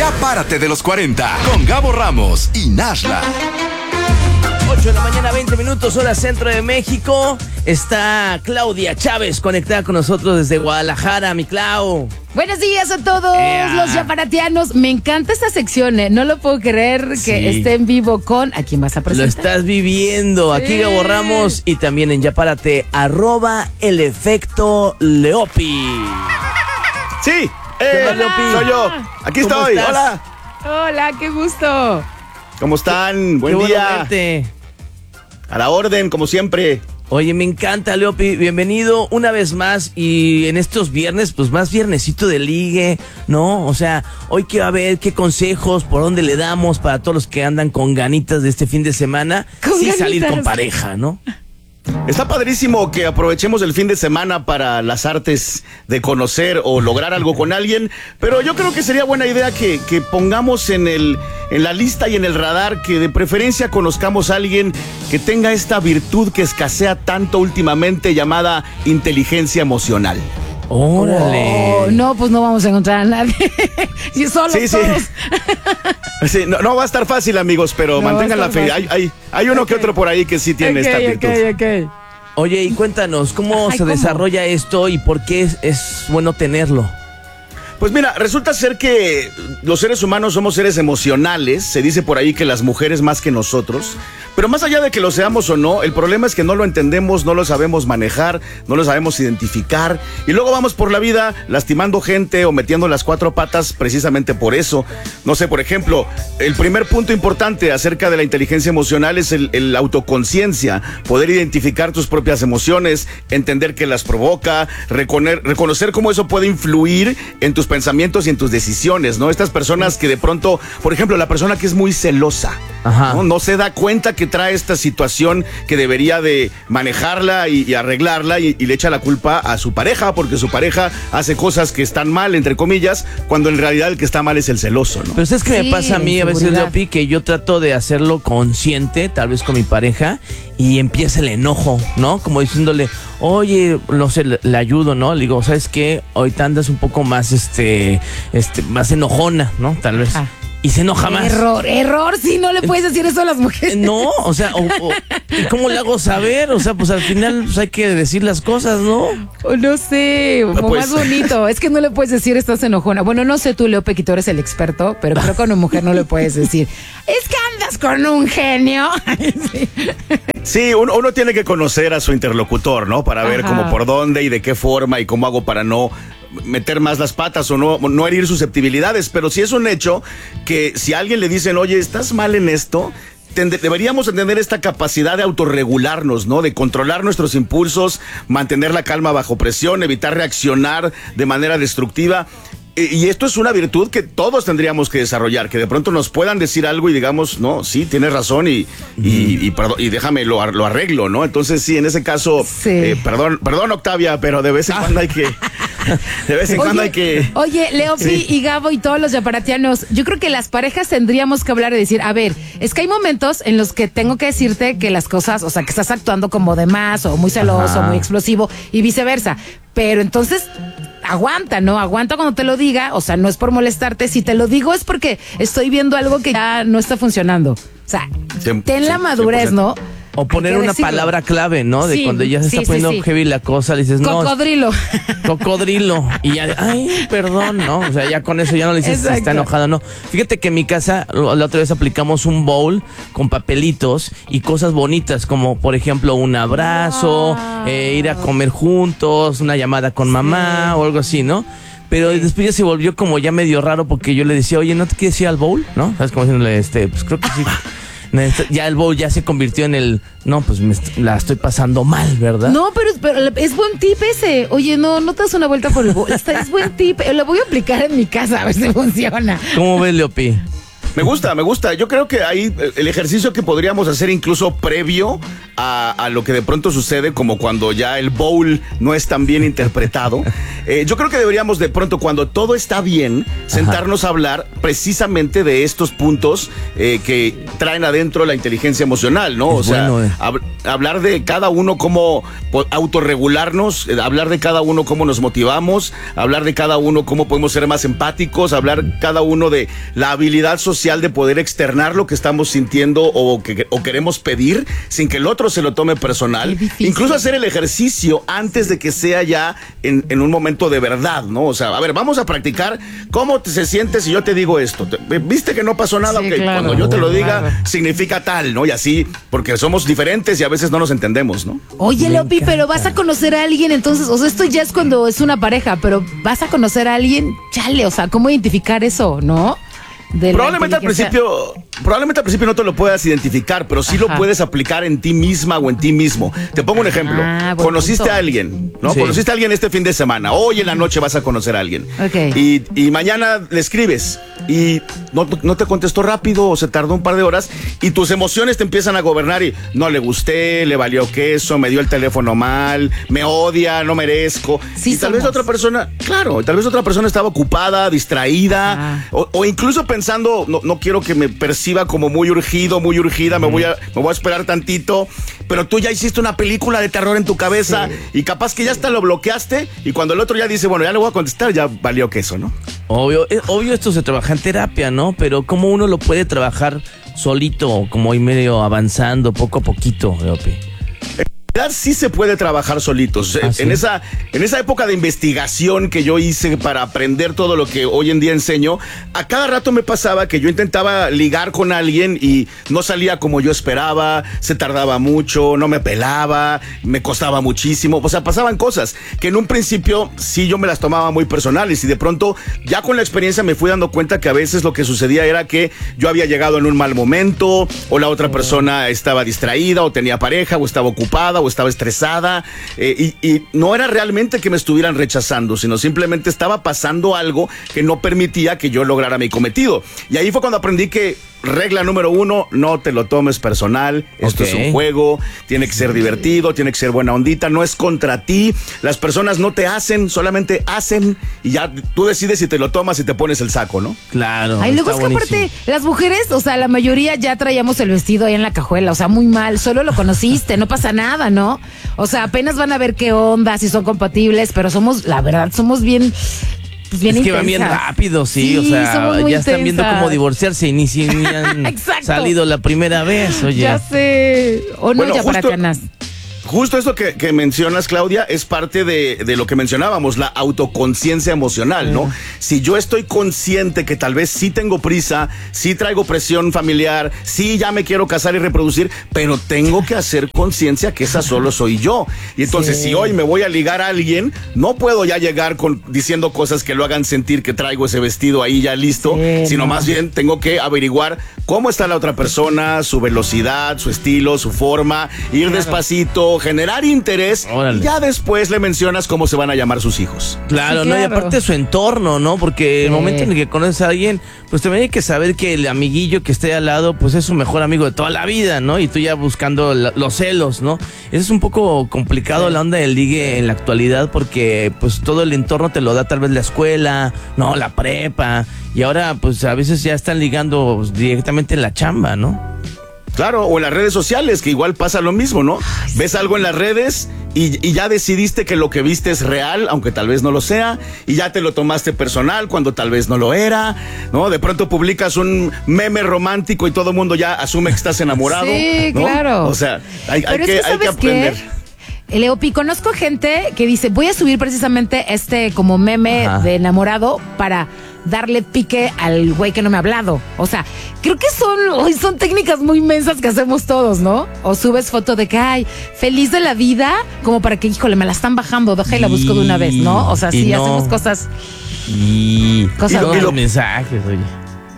Ya párate de los 40 con Gabo Ramos y Nashla. 8 de la mañana, 20 minutos, hora centro de México. Está Claudia Chávez conectada con nosotros desde Guadalajara, mi Clau. Buenos días a todos los yaparatianos. Me encanta esta sección, ¿eh? No lo puedo creer que esté en vivo con... ¿A quién vas a presentar? Lo estás viviendo. Aquí Gabo Ramos y también en Yapárate, @el efecto Leopi. Sí, soy yo. Aquí ¿Cómo estoy. estás? Hola. Hola, qué gusto. ¿Cómo están? Buen Qué día. bueno verte. A la orden, como siempre. Oye, me encanta, Leopi, bienvenido una vez más y en estos viernes, pues más viernesito de ligue, ¿no? O sea, hoy que va a ver qué consejos, por dónde le damos para todos los que andan con ganitas de este fin de semana, salir con pareja, ¿no? Está padrísimo que aprovechemos el fin de semana para las artes de conocer o lograr algo con alguien, pero yo creo que sería buena idea que pongamos en la lista y en el radar que de preferencia conozcamos a alguien que tenga esta virtud que escasea tanto últimamente llamada inteligencia emocional. ¡Órale! Oh, no, pues no vamos a encontrar a nadie. Y solo Sí. todos. Sí, no va a estar fácil, amigos, pero No mantengan va a la fe. estar fácil. Hay uno que otro por ahí que sí tiene esta virtud. Ok. Oye, y cuéntanos, ¿cómo Ay, se ¿cómo? desarrolla esto y por qué es bueno tenerlo? Pues mira, resulta ser que los seres humanos somos seres emocionales, se dice por ahí que las mujeres más que nosotros, pero más allá de que lo seamos o no, el problema es que no lo entendemos, no lo sabemos manejar, no lo sabemos identificar, y luego vamos por la vida lastimando gente o metiendo las cuatro patas precisamente por eso. No sé, por ejemplo, el primer punto importante acerca de la inteligencia emocional es el autoconciencia, poder identificar tus propias emociones, entender qué las provoca, reconocer cómo eso puede influir en tus pensamientos y en tus decisiones, ¿no? Estas personas que de pronto, por ejemplo, la persona que es muy celosa, ¿no? Se da cuenta que trae esta situación que debería de manejarla y arreglarla y le echa la culpa a su pareja porque su pareja hace cosas que están mal, entre comillas, cuando en realidad el que está mal es el celoso, ¿no? Pero ¿sabes qué me pasa a mí a veces, seguridad. Leopi? Que yo trato de hacerlo consciente, tal vez con mi pareja, y empieza el enojo, ¿no? Como diciéndole, oye, no sé, le ayudo, ¿no? Le digo, ¿sabes qué? Ahorita andas un poco más, más enojona, ¿no? Tal vez. Ajá. Y se enoja más. Error, sí, no le puedes decir eso a las mujeres. No, o sea, ¿y cómo le hago saber? O sea, pues al final pues, hay que decir las cosas, ¿no? O no sé, o Pues. más bonito. Es que no le puedes decir estás enojona. Bueno, no sé tú, Leope, que tú eres el experto, pero creo que a una mujer no le puedes decir es que andas con un genio. Sí. Sí, uno tiene que conocer a su interlocutor, ¿no? Para ver Ajá. cómo por dónde y de qué forma y cómo hago para no meter más las patas o no herir susceptibilidades. Pero sí es un hecho que si a alguien le dicen, oye, estás mal en esto, deberíamos tener esta capacidad de autorregularnos, ¿no? De controlar nuestros impulsos, mantener la calma bajo presión, evitar reaccionar de manera destructiva. Y esto es una virtud que todos tendríamos que desarrollar, que de pronto nos puedan decir algo y digamos, no, sí, tienes razón y déjame, lo arreglo, ¿no? Entonces, sí, en ese caso, Sí. perdón, Octavia, pero de vez en cuando hay que... De vez en cuando hay que... Oye, Leopi y Gabo y todos los yaparatianos, yo creo que las parejas tendríamos que hablar y decir, a ver, es que hay momentos en los que tengo que decirte que las cosas, o sea, que estás actuando como de más o muy celoso, Ajá. muy explosivo y viceversa. Pero entonces, aguanta, ¿no? Aguanta cuando te lo diga, o sea, no es por molestarte. Si te lo digo es porque estoy viendo algo que ya no está funcionando. O sea, ten la madurez, 100%. ¿no? O poner Hay que una decirlo. palabra clave, ¿no? De Sí, cuando ya se está sí, poniendo sí. heavy la cosa, le dices, no, Cocodrilo. cocodrilo. Y ya, ay, perdón, ¿no? O sea, ya con eso ya no le dices si está Exacto. enojado, no. Fíjate que en mi casa la otra vez aplicamos un bowl con papelitos y cosas bonitas, como por ejemplo un abrazo, Wow. ir a comer juntos, una llamada con mamá o algo así, ¿no? Pero después ya se volvió como ya medio raro porque yo le decía, oye, ¿no te quieres ir al bowl? ¿No? ¿Sabes? Como diciéndole, pues creo que sí. Ya el bowl ya se convirtió en el, no, pues la estoy pasando mal, ¿verdad? No, pero es buen tip ese. Oye, no te das una vuelta por el es buen tip. Lo voy a aplicar en mi casa a ver si funciona. ¿Cómo ves, Leopi? Me gusta. Yo creo que ahí el ejercicio que podríamos hacer incluso previo a lo que de pronto sucede, como cuando ya el bowl no es tan bien interpretado. Yo creo que deberíamos de pronto, cuando todo está bien, sentarnos a hablar precisamente de estos puntos que traen adentro la inteligencia emocional, ¿no? O sea, hablar de cada uno cómo autorregularnos, hablar de cada uno cómo nos motivamos, hablar de cada uno cómo podemos ser más empáticos, hablar cada uno de la habilidad social de poder externar lo que estamos sintiendo o queremos pedir sin que el otro se lo tome personal. Incluso hacer el ejercicio antes de que sea ya en un momento de verdad, ¿no? O sea, a ver, vamos a practicar cómo se siente si yo te digo esto. ¿Viste que no pasó nada? Sí, Okay, claro, cuando yo te lo diga, claro, significa tal, ¿no? Y así, porque somos diferentes y a veces no nos entendemos, ¿no? Oye, Leopi, pero vas a conocer a alguien, entonces, o sea, esto ya es cuando es una pareja, pero vas a conocer a alguien, chale, o sea, ¿cómo identificar eso, no? Probablemente al principio no te lo puedas identificar, pero sí lo puedes aplicar en ti misma o en ti mismo. Te pongo un ejemplo. Conociste a alguien, ¿no? Sí. Conociste a alguien este fin de semana. Hoy en la noche vas a conocer a alguien. Okay. Y mañana le escribes y no te contestó rápido o se tardó un par de horas y tus emociones te empiezan a gobernar y no le gusté, le valió queso, me dio el teléfono mal, me odia, no merezco. Sí, y tal vez otra persona, tal vez otra persona estaba ocupada, distraída o incluso pensando, no quiero que me perciba como muy urgida, me voy a esperar tantito, pero tú ya hiciste una película de terror en tu cabeza y capaz que ya hasta lo bloqueaste y cuando el otro ya dice, bueno, ya le voy a contestar, ya valió queso, ¿no? Obvio esto se trabaja en terapia, ¿no? Pero ¿cómo uno lo puede trabajar solito, como ahí medio avanzando, poco a poquito, Leopi? Sí se puede trabajar solitos. ¿Sí? En esa época de investigación que yo hice para aprender todo lo que hoy en día enseño, a cada rato me pasaba que yo intentaba ligar con alguien y no salía como yo esperaba, se tardaba mucho, no me pelaba, me costaba muchísimo. O sea, pasaban cosas que en un principio sí yo me las tomaba muy personales y de pronto ya con la experiencia me fui dando cuenta que a veces lo que sucedía era que yo había llegado en un mal momento o la otra persona estaba distraída o tenía pareja o estaba ocupada o estaba estresada y no era realmente que me estuvieran rechazando, sino simplemente estaba pasando algo que no permitía que yo lograra mi cometido. Y ahí fue cuando aprendí que regla número 1, no te lo tomes personal, esto es un juego, tiene que ser divertido, tiene que ser buena ondita, no es contra ti, las personas no te hacen, solamente hacen y ya tú decides si te lo tomas y te pones el saco, ¿no? Claro. Ay, luego es que aparte, las mujeres, o sea, la mayoría ya traíamos el vestido ahí en la cajuela, o sea, muy mal, solo lo conociste, no pasa nada, ¿no? O sea, apenas van a ver qué onda, si son compatibles, pero la verdad, somos bien... Pues bien es que van bien rápido, sí, o sea, ya están viendo cómo divorciarse y ni han salido la primera vez, oye. Ya sé, o no, ya para canas. Justo eso que mencionas, Claudia, es parte de lo que mencionábamos, la autoconciencia emocional, ¿no? Si yo estoy consciente que tal vez sí tengo prisa, sí traigo presión familiar, sí ya me quiero casar y reproducir, pero tengo que hacer conciencia que esa solo soy yo. Y entonces si hoy me voy a ligar a alguien, no puedo ya llegar diciendo cosas que lo hagan sentir que traigo ese vestido ahí ya listo, sino más bien tengo que averiguar cómo está la otra persona, su velocidad, su estilo, su forma, ir despacito, generar interés. Órale. Y ya después le mencionas cómo se van a llamar sus hijos. Claro, ¿no? Y aparte su entorno, ¿no? Porque el momento en el que conoces a alguien, pues también hay que saber que el amiguillo que esté al lado, pues es su mejor amigo de toda la vida, ¿no? Y tú ya buscando los celos, ¿no? Eso es un poco complicado la onda del ligue en la actualidad porque pues todo el entorno te lo da tal vez la escuela, ¿no? La prepa. Y ahora pues a veces ya están ligando pues, directamente en la chamba, ¿no? Claro, o en las redes sociales, que igual pasa lo mismo, ¿no? Ves algo en las redes y ya decidiste que lo que viste es real, aunque tal vez no lo sea, y ya te lo tomaste personal cuando tal vez no lo era, ¿no? De pronto publicas un meme romántico y todo el mundo ya asume que estás enamorado. Sí, ¿no? Claro. O sea, hay que aprender. Leopi, conozco gente que dice, voy a subir precisamente como meme de enamorado para darle pique al güey que no me ha hablado. O sea, creo que son técnicas muy mensas que hacemos todos, ¿no? O subes foto de que, ay, feliz de la vida, como para que, híjole, me la están bajando, deja y la busco de una vez, ¿no? O sea, sí, hacemos cosas... Cosas los mensajes, oye.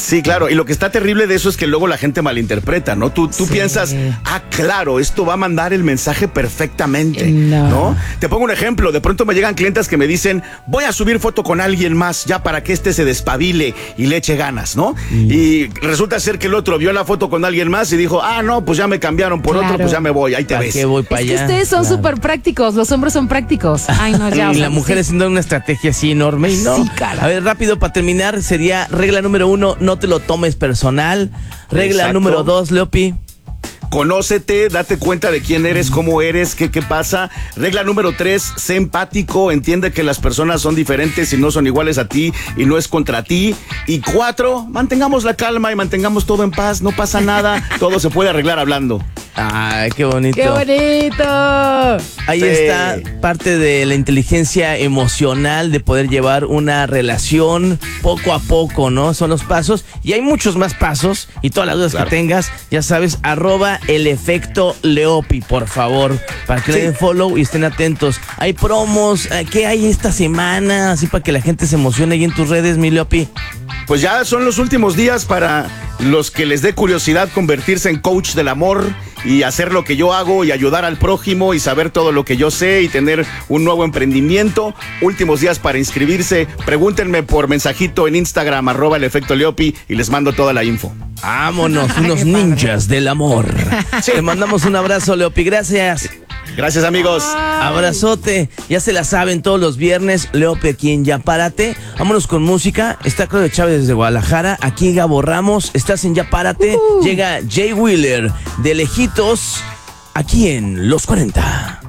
Sí, claro. Y lo que está terrible de eso es que luego la gente malinterpreta, ¿no? Tú piensas, claro, esto va a mandar el mensaje perfectamente, ¿no? Te pongo un ejemplo. De pronto me llegan clientes que me dicen, voy a subir foto con alguien más ya para que se despabile y le eche ganas, ¿no? Y resulta ser que el otro vio la foto con alguien más y dijo, no, pues ya me cambiaron por otro, pues ya me voy, ahí te ves. ¿Qué voy para allá? Es que ustedes son súper prácticos, los hombres son prácticos. Ay, no, ya. Y la mujer haciendo una estrategia así enorme y no. Sí, cara. A ver, rápido para terminar, sería regla número 1, no te lo tomes personal. Regla número 2, Leopi. Conócete, date cuenta de quién eres, cómo eres, qué pasa. Regla número 3, sé empático, entiende que las personas son diferentes y no son iguales a ti y no es contra ti. Y 4, mantengamos la calma y mantengamos todo en paz, no pasa nada, todo se puede arreglar hablando. Ay, qué bonito. ¡Qué bonito! Ahí está parte de la inteligencia emocional de poder llevar una relación poco a poco, ¿no? Son los pasos y hay muchos más pasos y todas las dudas que tengas, ya sabes, @elefectoleopi, por favor, para que le den follow y estén atentos. Hay promos, ¿qué hay esta semana? Así para que la gente se emocione ahí en tus redes, mi Leopi. Pues ya son los últimos días para los que les dé curiosidad convertirse en coach del amor y hacer lo que yo hago y ayudar al prójimo y saber todo lo que yo sé y tener un nuevo emprendimiento. Últimos días para inscribirse. Pregúntenme por mensajito en Instagram, @elefectoleopi y les mando toda la info. Vámonos, unos ninjas del amor. Te mandamos un abrazo, Leopi. Gracias. Gracias, amigos. Abrazote. Ya se la saben todos los viernes. Leopi aquí en Ya Párate. Vámonos con música. Está Claudio Chávez desde Guadalajara. Aquí Gabo Ramos. Estás en Ya Párate. Llega Jay Wheeler de lejitos aquí en Los 40.